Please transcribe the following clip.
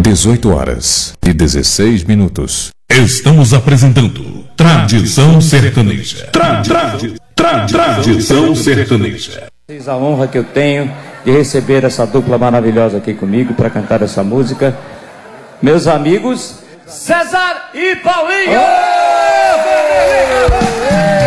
18h16. Estamos apresentando Tradição Sertaneja. Tradição Sertaneja. A honra que eu tenho de receber essa dupla maravilhosa aqui comigo para cantar essa música. Meus amigos, César e Paulinho!